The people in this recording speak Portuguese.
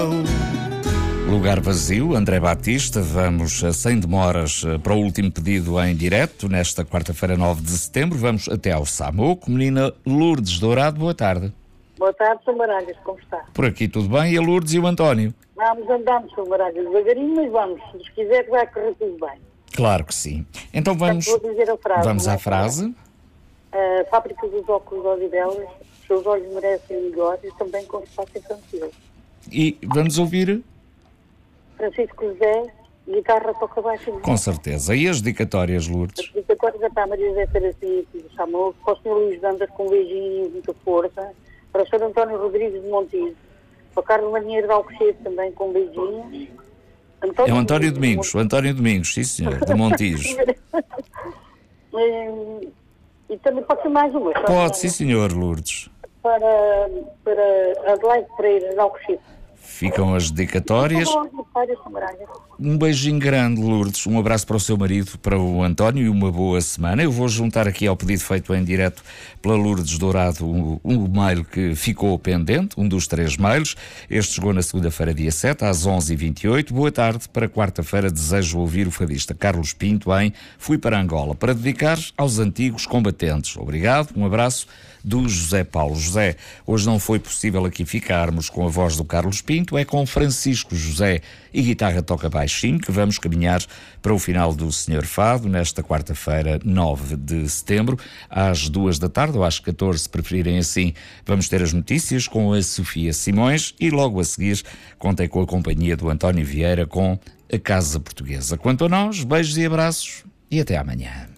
Lugar vazio, André Batista. Vamos sem demoras para o último pedido em direto, nesta quarta-feira, 9 de setembro. Vamos até ao Samuco. Menina Lourdes Dourado, boa tarde. Boa tarde, São Maralhas, como está? Por aqui tudo bem? E a Lourdes e o António? Andamos, São Maralhas, devagarinho, mas vamos. Se Deus quiser, vai correr tudo bem. Claro que sim. Então vamos, Vou dizer a frase, vamos à frase. A fábrica dos óculos Odivelas, os seus olhos merecem melhor e também com espaço infantil. E vamos ouvir? Francisco José, guitarra toca baixo. Com certeza. E as dedicatórias, Lourdes? As dedicatórias para a Maria José Serafim do Samuco, para o Sr. Luís Dantas com beijinho e muita força, para o Sr. António Rodrigues de Montijo, para o Carlos Marinheiro de Alcochete também com beijinhos. É o António Domingos, sim senhor, de Montijo. E também pode ser mais uma. Pode, sim senhor, Lourdes. Para Adelaide Pereira de Alcochete. Ficam as dedicatórias. Um beijinho grande, Lourdes. Um abraço para o seu marido, para o António, e uma boa semana. Eu vou juntar aqui ao pedido feito em direto pela Lourdes Dourado um mail que ficou pendente, um dos 3 mails. Este chegou na segunda-feira, dia 7, às 11h28. Boa tarde. Para quarta-feira desejo ouvir o fadista Carlos Pinto em Fui para Angola, para dedicar aos antigos combatentes. Obrigado. Um abraço do José Paulo. José, hoje não foi possível aqui ficarmos com a voz do Carlos Pinto, é com Francisco José e guitarra toca baixinho que vamos caminhar para o final do Senhor Fado, nesta quarta-feira, 9 de setembro, às 2 da tarde, ou às 14, se preferirem assim. Vamos ter as notícias com a Sofia Simões e logo a seguir contei com a companhia do António Vieira com a Casa Portuguesa. Quanto a nós, beijos e abraços e até amanhã.